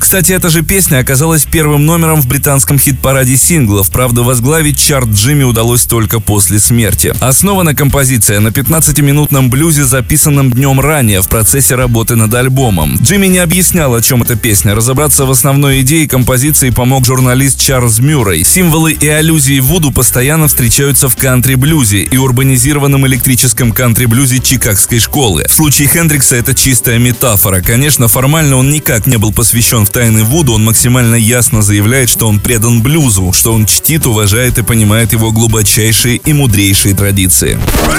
Кстати, эта же песня оказалась первым номером в британском хит-параде синглов, правда, возглавить чарт Джимми удалось только после смерти. Основана композиция на 15-минутном блюзе, записанном днем ранее в процессе работы над альбомом. Джимми не объяснял, о чем эта песня. Разобраться в основной идее композиции помог журналист Чарльз Мюррей. Символы и аллюзии вуду постоянно встречаются в кантри-блюзе и урбанизированном электрическом кантри-блюзе чикагской школы. В случае Хендрикса это чистая метафора. Конечно, формально он никак не был посвящен в тайны вуду, он максимально ясно заявляет, что он предан блюзу, что он чтит, уважает и понимает его глубочайшие и мудрейшие традиции.